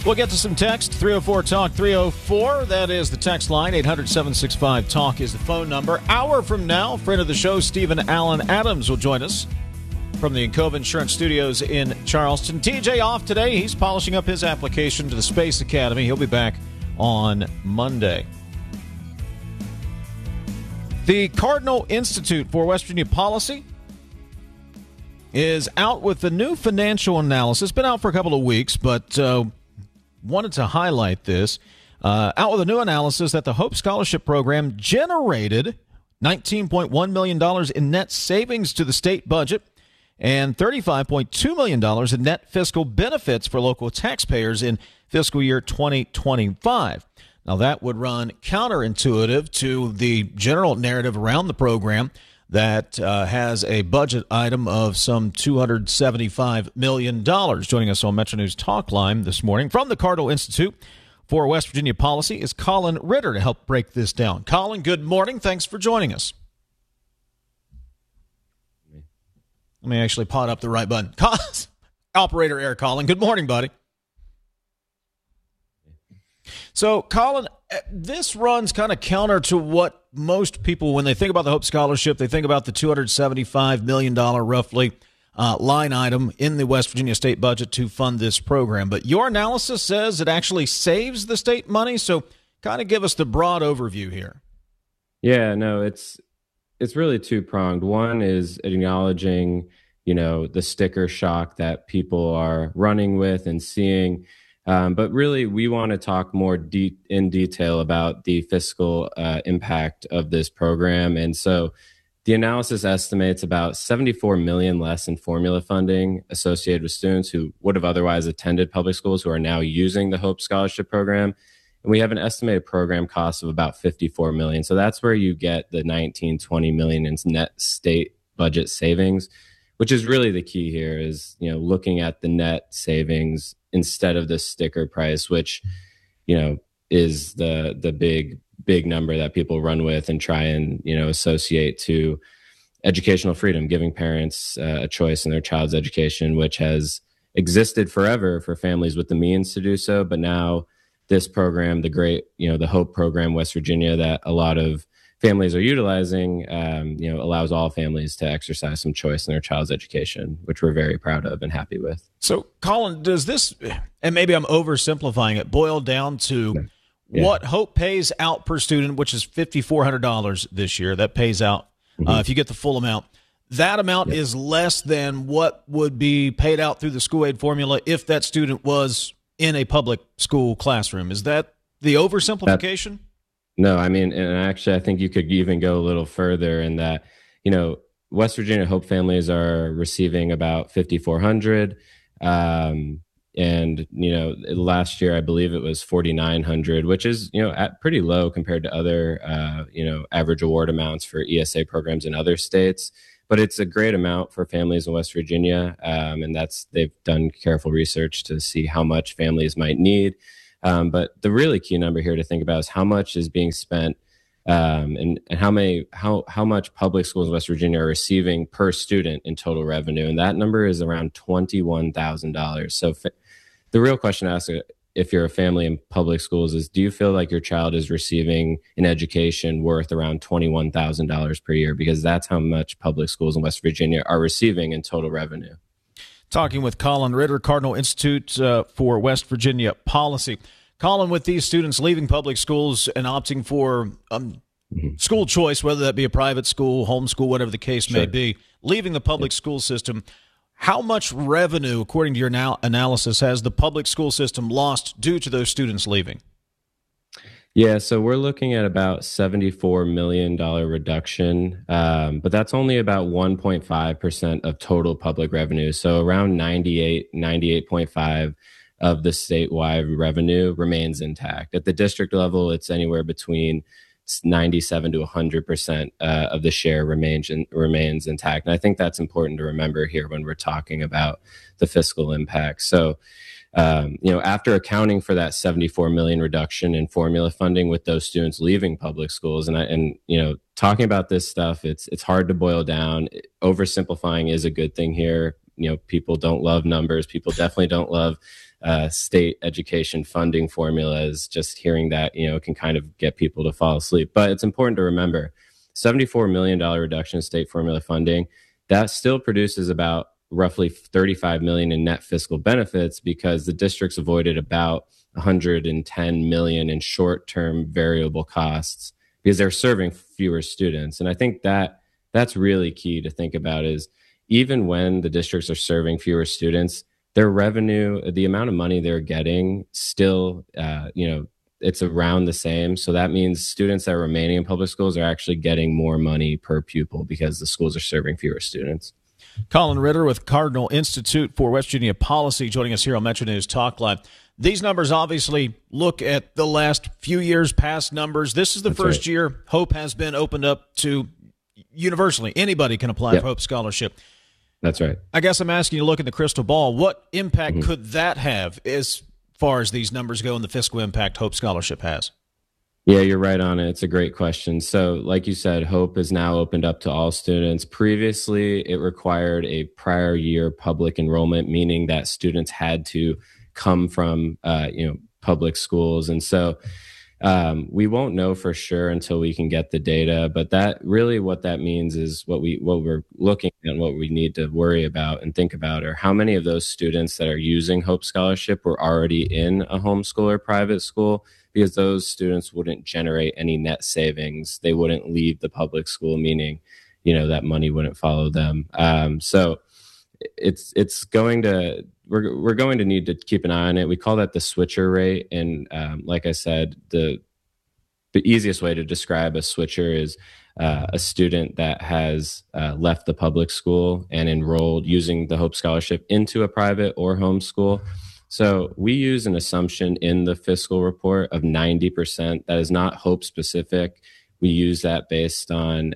We'll get to some text. 304-TALK 304. That is the text line. 800-765-TALK is the phone number. Hour from now, friend of the show, Stephen Allen Adams, will join us from the Encova Insurance Studios in Charleston. TJ off today. He's polishing up his application to the Space Academy. He'll be back on Monday. The Cardinal Institute for West Virginia Policy is out with a new financial analysis. Been out for a couple of weeks, but wanted to highlight this. Out with a new analysis that the Hope Scholarship Program generated $19.1 million in net savings to the state budget and $35.2 million in net fiscal benefits for local taxpayers in fiscal year 2025. Now, that would run counterintuitive to the general narrative around the program that has a budget item of some $275 million. Joining us on Metro News Talk Line this morning from the Cardinal Institute for West Virginia Policy is Colin Ritter to help break this down. Colin, good morning. Thanks for joining us. Let me actually pot up the right button. Operator error, Colin. Good morning, buddy. So, Colin, this runs kind of counter to what most people, when they think about the Hope Scholarship, they think about the $275 million roughly line item in the West Virginia state budget to fund this program. But your analysis says it actually saves the state money. So kind of give us the broad overview here. Yeah, no, it's really two-pronged. One is acknowledging, the sticker shock that people are running with and seeing. But really, we want to talk more in detail about the fiscal impact of this program. And so the analysis estimates about $74 million less in formula funding associated with students who would have otherwise attended public schools who are now using the Hope Scholarship Program. And we have an estimated program cost of about $54 million. So that's where you get the $19-20 million in net state budget savings, which is really the key here is, looking at the net savings instead of the sticker price, which, is the big number that people run with and try and, associate to educational freedom, giving parents a choice in their child's education, which has existed forever for families with the means to do so. But now this program, the Hope program, West Virginia, that a lot of families are utilizing, allows all families to exercise some choice in their child's education, which we're very proud of and happy with. So, Colin, does this, and maybe I'm oversimplifying it, boil down to what Hope pays out per student, which is $5,400 this year? That pays out if you get the full amount. That amount is less than what would be paid out through the school aid formula if that student was in a public school classroom. Is that the oversimplification? No, I mean, and actually, I think you could even go a little further in that, West Virginia Hope families are receiving about $5,400. And, last year, I believe it was $4,900, which is, at pretty low compared to other, average award amounts for ESA programs in other states. But it's a great amount for families in West Virginia. And they've done careful research to see how much families might need. But the really key number here to think about is how much is being spent and how much public schools in West Virginia are receiving per student in total revenue. And that number is around $21,000. So the real question to ask if you're a family in public schools is, do you feel like your child is receiving an education worth around $21,000 per year? Because that's how much public schools in West Virginia are receiving in total revenue. Talking with Colin Ritter, Cardinal Institute for West Virginia Policy. Colin, with these students leaving public schools and opting for school choice, whether that be a private school, homeschool, whatever the case may be, leaving the public school system, how much revenue, according to your analysis, has the public school system lost due to those students leaving? Yeah, so we're looking at about $74 million reduction, but that's only about 1.5% of total public revenue. So around 98.5 of the statewide revenue remains intact. At the district level, it's anywhere between 97 to 100% of the share remains intact. And I think that's important to remember here when we're talking about the fiscal impact. So after accounting for that $74 million reduction in formula funding with those students leaving public schools, and talking about this stuff, it's hard to boil down. Oversimplifying is a good thing here. people don't love numbers. People definitely don't love state education funding formulas. Just hearing that, can kind of get people to fall asleep. But it's important to remember, $74 million reduction in state formula funding, that still produces about roughly $35 million in net fiscal benefits, because the districts avoided about $110 million in short-term variable costs because they're serving fewer students. And I think that's really key to think about, is even when the districts are serving fewer students, their revenue, the amount of money they're getting still, it's around the same. So that means students that are remaining in public schools are actually getting more money per pupil because the schools are serving fewer students. Colin Ritter with Cardinal Institute for West Virginia Policy joining us here on Metro News Talk Live. These numbers obviously look at the last few years, past numbers. This is the first year Hope has been opened up to universally. Anybody can apply for Hope Scholarship. That's right. I guess I'm asking you to look in the crystal ball. What impact could that have as far as these numbers go and the fiscal impact Hope Scholarship has? Yeah, you're right on it. It's a great question. So like you said, Hope is now opened up to all students. Previously, it required a prior year public enrollment, meaning that students had to come from, public schools. And so we won't know for sure until we can get the data. But that really what that means is what we're looking at and what we need to worry about and think about are how many of those students that are using Hope Scholarship were already in a homeschool or private school, because those students wouldn't generate any net savings. They wouldn't leave the public school, meaning, that money wouldn't follow them. So it's going to, we're going to need to keep an eye on it. We call that the switcher rate. And like I said, the easiest way to describe a switcher is a student that has left the public school and enrolled using the Hope Scholarship into a private or homeschool. So we use an assumption in the fiscal report of 90%. That is not Hope specific. We use that based on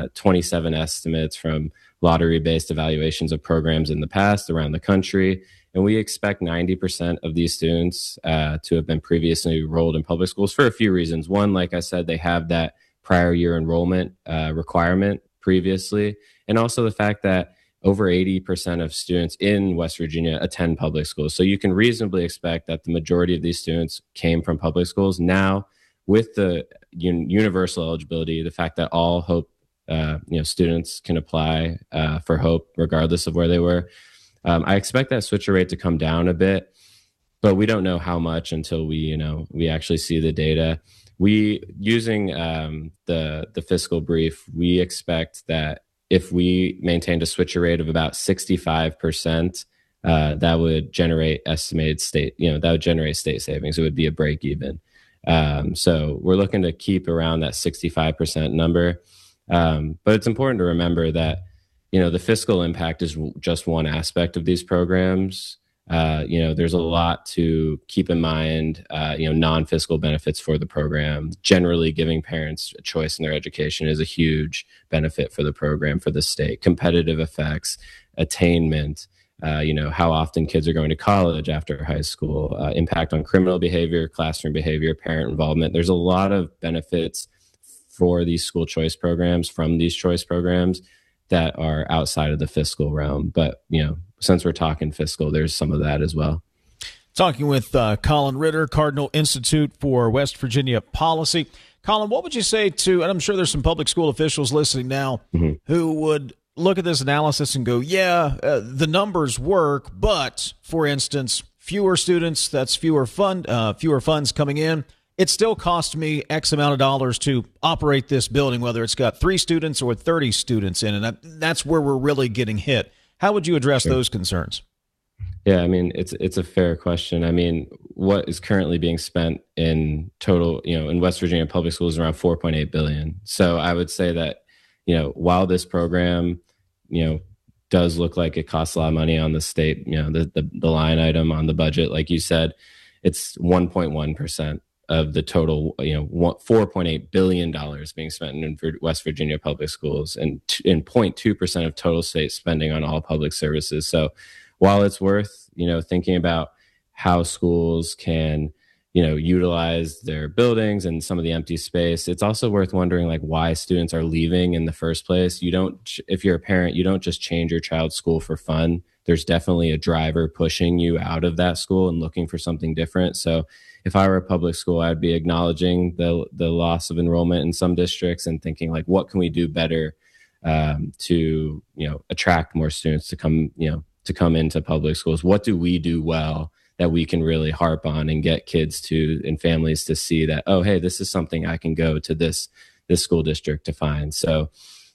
27 estimates from lottery-based evaluations of programs in the past around the country. And we expect 90% of these students to have been previously enrolled in public schools for a few reasons. One, like I said, they have that prior year enrollment requirement previously. And also the fact that over 80% of students in West Virginia attend public schools. So you can reasonably expect that the majority of these students came from public schools. Now, with the universal eligibility, the fact that all Hope students can apply for Hope regardless of where they were, I expect that switcher rate to come down a bit, but we don't know how much until we actually see the data. We, using the fiscal brief, we expect that if we maintained a switcher rate of about 65%, that would generate estimated state savings. It would be a break even. So we're looking to keep around that 65% number. But it's important to remember that, the fiscal impact is just one aspect of these programs. There's a lot to keep in mind, non-fiscal benefits for the program. Generally, giving parents a choice in their education is a huge benefit for the program, for the state. Competitive effects, attainment, how often kids are going to college after high school, impact on criminal behavior, classroom behavior, parent involvement. There's a lot of benefits for these school choice programs from these choice programs that are outside of the fiscal realm. But, since we're talking fiscal, there's some of that as well. Talking with Colin Ritter, Cardinal Institute for West Virginia Policy. Colin, what would you say to, and I'm sure there's some public school officials listening now who would look at this analysis and go, the numbers work, but, for instance, fewer students, that's fewer funds coming in. It still costs me X amount of dollars to operate this building, whether it's got 3 students or 30 students in, and that's where we're really getting hit. How would you address those concerns? Yeah, I mean, it's a fair question. I mean, what is currently being spent in total, in West Virginia public schools is around $4.8 billion. So I would say that, while this program, does look like it costs a lot of money on the state, the line item on the budget, like you said, it's 1.1% of the total, $4.8 billion being spent in West Virginia public schools and 0.2% of total state spending on all public services. So while it's worth, thinking about how schools can utilize their buildings and some of the empty space. It's also worth wondering like why students are leaving in the first place. If you're a parent, you don't just change your child's school for fun. There's definitely a driver pushing you out of that school and looking for something different. So if I were a public school, I'd be acknowledging the loss of enrollment in some districts and thinking like, what can we do better to attract more students to come into public schools? What do we do well that we can really harp on and get kids and families to see that, oh, hey, this is something I can go to this school district to find. So,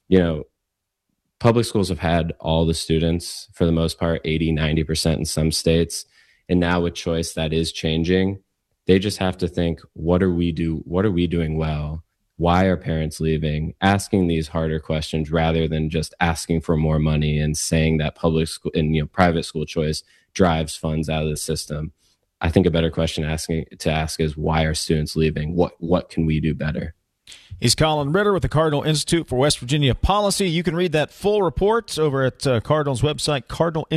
public schools have had all the students for the most part, 80-90% in some states. And now with choice, that is changing. They just have to think, what are we doing well? Why are parents leaving? Asking these harder questions rather than just asking for more money and saying that public school and private school choice drives funds out of the system. I think a better question to ask is, why are students leaving? What can we do better? He's Colin Ritter with the Cardinal Institute for West Virginia Policy. You can read that full report over at Cardinal's website,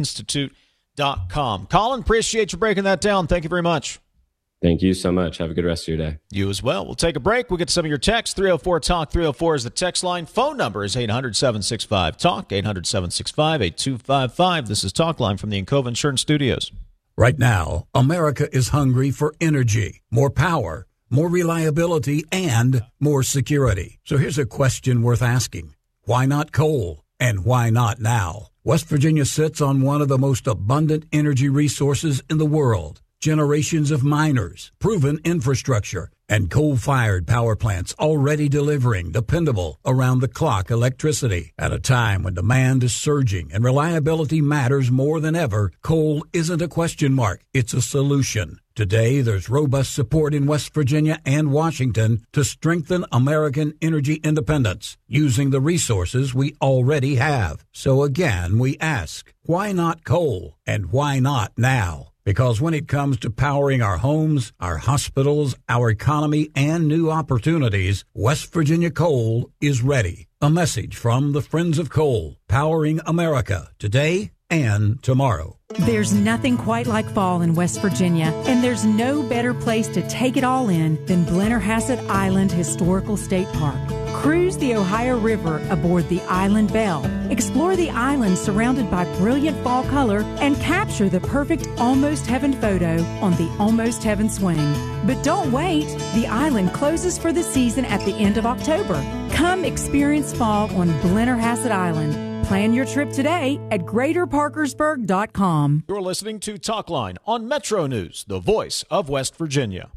cardinalinstitute.com. Colin, appreciate you breaking that down. Thank you very much. Thank you so much. Have a good rest of your day. You as well. We'll take a break. We'll get some of your texts. 304-TALK. 304 is the text line. Phone number is 800-765-TALK, 800-765-8255. This is Talk Line from the Encova Insurance Studios. Right now, America is hungry for energy, more power, more reliability, and more security. So here's a question worth asking. Why not coal? And why not now? West Virginia sits on one of the most abundant energy resources in the world. Generations of miners, proven infrastructure, and coal-fired power plants already delivering dependable, around-the-clock electricity. At a time when demand is surging and reliability matters more than ever, coal isn't a question mark, it's a solution. Today, there's robust support in West Virginia and Washington to strengthen American energy independence using the resources we already have. So again, we ask, why not coal? And why not now? Because when it comes to powering our homes, our hospitals, our economy, and new opportunities, West Virginia Coal is ready. A message from the Friends of Coal, powering America today and tomorrow. There's nothing quite like fall in West Virginia, and there's no better place to take it all in than Blennerhassett Island Historical State Park. Cruise the Ohio River aboard the Island Belle. Explore the island surrounded by brilliant fall color and capture the perfect Almost Heaven photo on the Almost Heaven swing. But don't wait. The island closes for the season at the end of October. Come experience fall on Blennerhassett Island. Plan your trip today at GreaterParkersburg.com. You're listening to Talk Line on Metro News, the voice of West Virginia.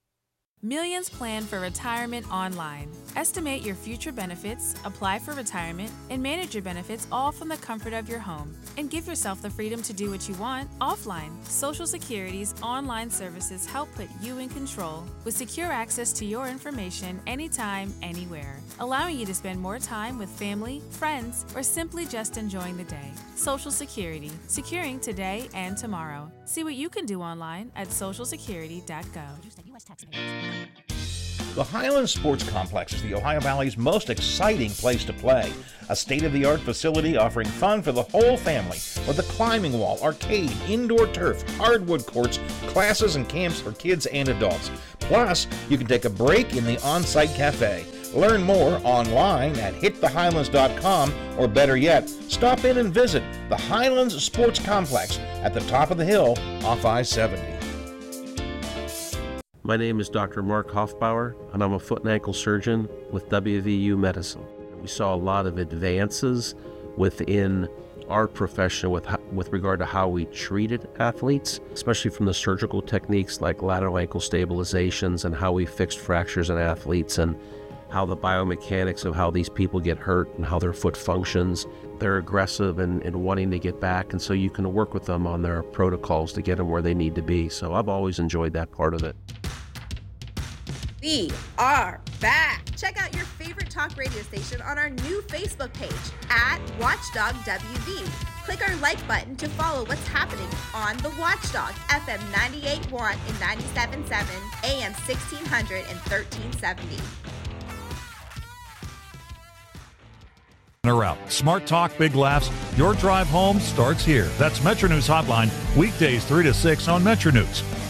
Millions plan for retirement online. Estimate your future benefits, apply for retirement, and manage your benefits all from the comfort of your home. And give yourself the freedom to do what you want offline. Social Security's online services help put you in control with secure access to your information anytime, anywhere, allowing you to spend more time with family, friends, or simply just enjoying the day. Social Security, securing today and tomorrow. See what you can do online at socialsecurity.gov. The Highlands Sports Complex is the Ohio Valley's most exciting place to play. A state-of-the-art facility offering fun for the whole family with a climbing wall, arcade, indoor turf, hardwood courts, classes and camps for kids and adults. Plus, you can take a break in the on-site cafe. Learn more online at hitthehighlands.com, or better yet, stop in and visit the Highlands Sports Complex at the top of the hill off I-70. My name is Dr. Mark Hoffbauer, and I'm a foot and ankle surgeon with WVU Medicine. We saw a lot of advances within our profession with regard to how we treated athletes, especially from the surgical techniques like lateral ankle stabilizations and how we fixed fractures in athletes and how the biomechanics of how these people get hurt and how their foot functions. They're aggressive and wanting to get back, and so you can work with them on their protocols to get them where they need to be. So I've always enjoyed that part of it. We are back. Check out your favorite talk radio station on our new Facebook page at Watchdog WV. Click our like button to follow what's happening on the Watchdog, FM 98.1 and 97.7, AM 1600 and 1370. Out. Smart Talk, Big Laughs. Your drive home starts here. That's Metro News Hotline, weekdays 3 to 6 on Metro News.